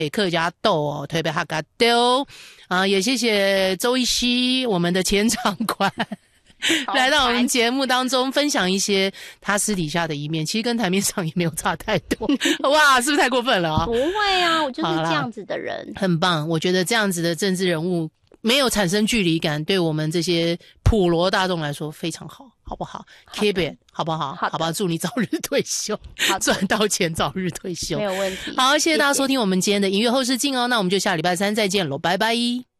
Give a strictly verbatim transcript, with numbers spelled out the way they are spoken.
客家豆哦，特别哈嘎丢啊，也谢谢周一熙我们的前场官来到我们节目当中分享一些他私底下的一面，其实跟台面上也没有差太多。哇，是不是太过分了啊？ 不会啊，我就是这样子的人， 很棒。我觉得这样子的政治人物没有产生距离感，对我们这些普罗大众来说非常好，好不好 ？Keep it， 好不好？ 好好不好？祝你早日退休，赚到钱早日退休， 没有问题。 好，谢谢大家收听我们今天的音乐后视镜哦，那我们就下礼拜三再见喽，拜拜。